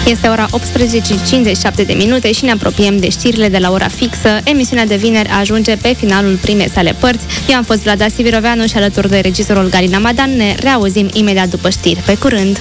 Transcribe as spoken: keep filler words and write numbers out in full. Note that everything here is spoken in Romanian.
Este ora optsprezece și cincizeci și șapte de minute și ne apropiem de știrile de la ora fixă. Emisiunea de vineri ajunge pe finalul primei sale părți. Eu am fost Vlada Siviroveanu și alături de regizorul Galina Madan ne reauzim imediat după știri. Pe curând!